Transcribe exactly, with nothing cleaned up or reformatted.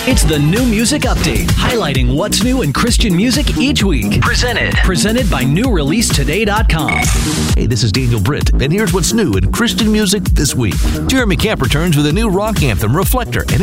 It's the New Music Update, highlighting what's new in Christian music each week. Presented. Presented by new release today dot com. Hey, this is Daniel Britt, and here's what's new in Christian music this week. Jeremy Camp returns with a new rock anthem, Reflector, and